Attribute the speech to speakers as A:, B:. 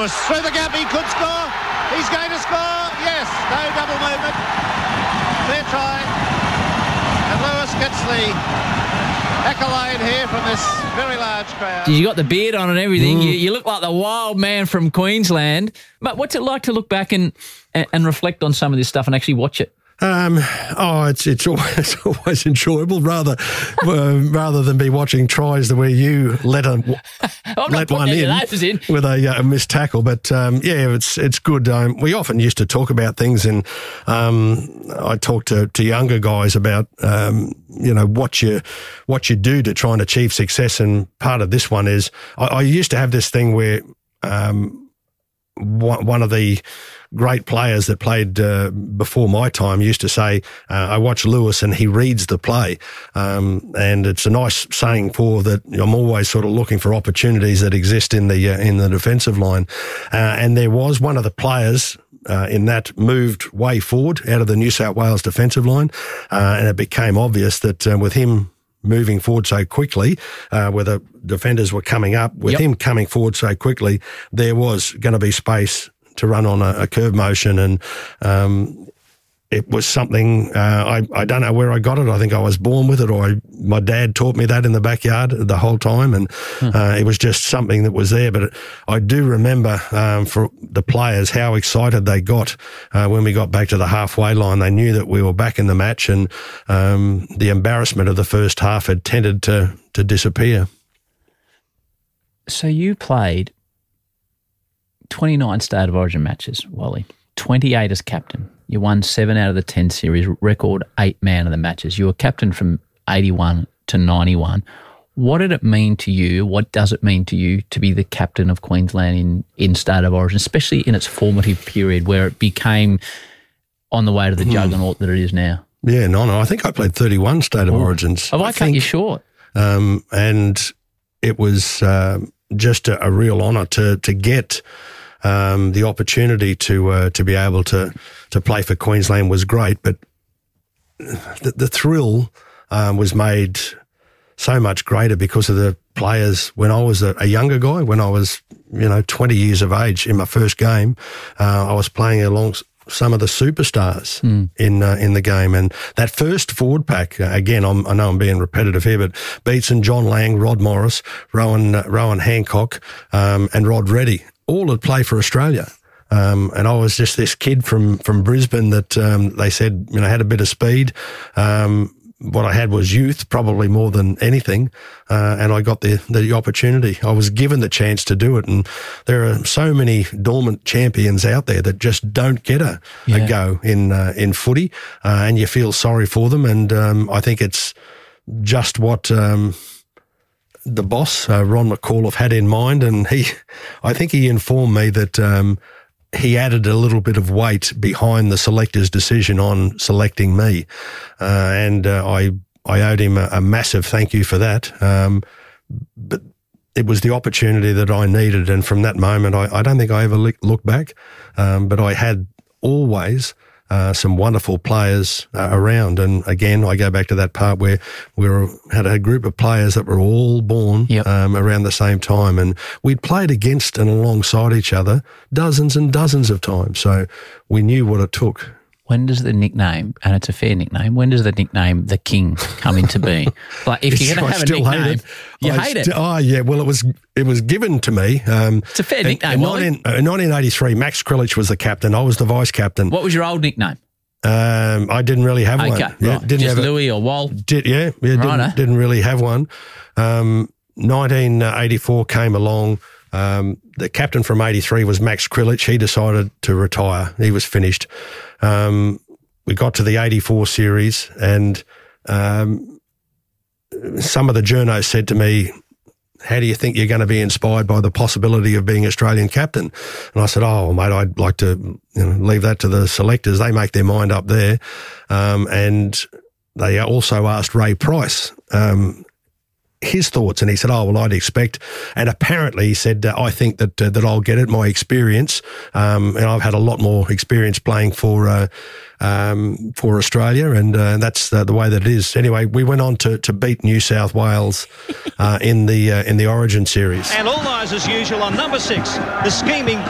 A: Lewis through the gap. He could score. He's going to score. Yes. No double movement. Fair try. And Lewis gets the accolade here from this very large crowd.
B: You got the beard on and everything. You look like the wild man from Queensland. But what's it like to look back and reflect on some of this stuff and actually watch it?
C: It's always enjoyable rather than be watching tries where you let one in with a missed tackle. But it's good. We often used to talk about things, and I talk to younger guys about what you do to try and achieve success. And part of this one is I used to have this thing where one of the great players that played before my time used to say, I watch Lewis and he reads the play. And it's a nice saying for that. I'm always sort of looking for opportunities that exist in the defensive line. And there was one of the players in that moved way forward out of the New South Wales defensive line. And it became obvious that with him moving forward so quickly, where the defenders were coming up, with him coming forward so quickly, there was going to be space to run on a curve motion. And it was something, I don't know where I got it. I think I was born with it, or my dad taught me that in the backyard the whole time. And it was just something that was there. But I do remember for the players how excited they got when we got back to the halfway line. They knew that we were back in the match, and the embarrassment of the first half had tended to disappear.
B: So you played 29 State of Origin matches, Wally, 28 as captain. You won 7 out of the 10 series, record 8 man of the matches. You were captain from 81 to 91. What did it mean to you? What does it mean to you to be the captain of Queensland in State of Origin, especially in its formative period where it became on the way to the juggernaut that it is now?
C: Yeah, no. I think I played 31 State of Origins.
B: Have I cut you short?
C: And it was just a real honour to get the opportunity to be able to play for Queensland was great, but the thrill was made so much greater because of the players. When I was a younger guy, when I was 20 years of age in my first game, I was playing along some of the superstars in the game. And that first forward pack, again, I know I'm being repetitive here, but Beetson, John Lang, Rod Morris, Rowan Hancock, and Rod Reddy, all had played for Australia. And I was just this kid from Brisbane that they said had a bit of speed. What I had was youth, probably more than anything, and I got the opportunity. I was given the chance to do it, and there are so many dormant champions out there that just don't get a go in footy, and you feel sorry for them. And I think it's just what the boss, Ron McAuliffe, had in mind, and I think he informed me that he added a little bit of weight behind the selector's decision on selecting me. And I owed him a massive thank you for that. But it was the opportunity that I needed. And from that moment, I don't think I ever looked back. But I had always some wonderful players around. And again, I go back to that part where we had a group of players that were all born around the same time. And we'd played against and alongside each other dozens and dozens of times. So we knew what it took.
B: When does the nickname, and it's a fair nickname, when does the nickname The King come into being? Like, if you're going to have a nickname, you hate it.
C: Oh, yeah. Well, it was given to me.
B: It's a fair nickname, Wally.
C: In 1983, Max Krilich was the captain. I was the vice captain.
B: What was your old nickname?
C: I didn't really have one.
B: Okay, right. Didn't just have Louis or Wal?
C: Didn't really have one. 1984 came along. The captain from 83 was Max Krilich. He decided to retire. He was finished. We got to the 84 series, and some of the journos said to me, how do you think you're going to be inspired by the possibility of being Australian captain? And I said, oh, mate, I'd like to leave that to the selectors. They make their mind up there. And they also asked Ray Price his thoughts, and he said, oh, well, I'd expect, and apparently he said, I think that I'll get it, my experience, and I've had a lot more experience playing for Australia, and that's the way that it is. Anyway, we went on to beat New South Wales in the Origin series.
A: And all eyes as usual on number 6, the scheming